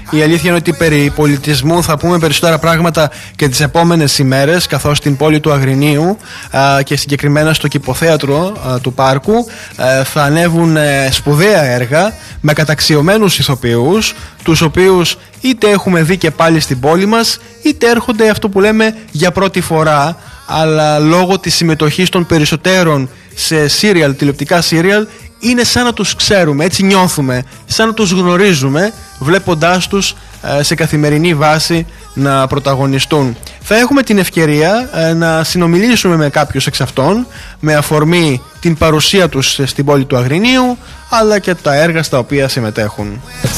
Η αλήθεια είναι ότι περί πολιτισμού θα πούμε περισσότερα πράγματα και τις επόμενες ημέρες, καθώς στην πόλη του Αγρινίου και συγκεκριμένα στο κηποθέατρο του πάρκου θα ανέβουν σπουδαία έργα με καταξιωμένους ηθοποιούς, τους οποίους είτε έχουμε δει και πάλι στην πόλη μας, είτε έρχονται αυτό που λέμε για πρώτη φορά, αλλά λόγω της συμμετοχής των περισσότερων σε τηλεοπτικά σύριαλ είναι σαν να τους ξέρουμε, έτσι νιώθουμε, σαν να τους γνωρίζουμε βλέποντάς τους σε καθημερινή βάση να πρωταγωνιστούν. Θα έχουμε την ευκαιρία να συνομιλήσουμε με κάποιους εξ αυτών με αφορμή την παρουσία τους στην πόλη του Αγρινίου, αλλά και τα έργα στα οποία συμμετέχουν.